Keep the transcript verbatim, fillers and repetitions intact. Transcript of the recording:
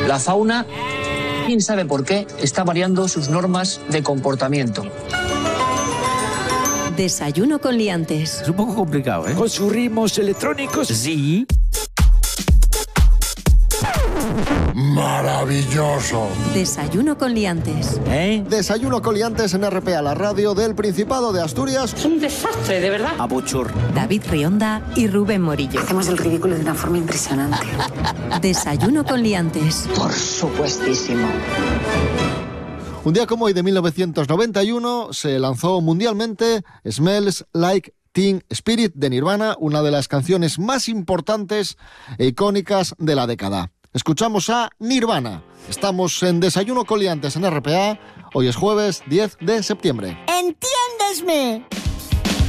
La fauna, quién sabe por qué, está variando sus normas de comportamiento. Desayuno con liantes. Es un poco complicado, ¿eh? Con sus ritmos electrónicos. Sí. Maravilloso. Desayuno con liantes. ¿Eh? Desayuno con liantes en R P A, la radio del Principado de Asturias. Es un desastre, de verdad. Abuchur. David Rionda y Rubén Morillo. Hacemos el ridículo de una forma impresionante. Desayuno con liantes. Por supuestísimo. Un día como hoy de mil novecientos noventa y uno se lanzó mundialmente Smells Like Teen Spirit de Nirvana, una de las canciones más importantes e icónicas de la década. Escuchamos a Nirvana. Estamos en Desayuno con liantes en R P A. Hoy es jueves diez de septiembre. ¡Entiéndesme!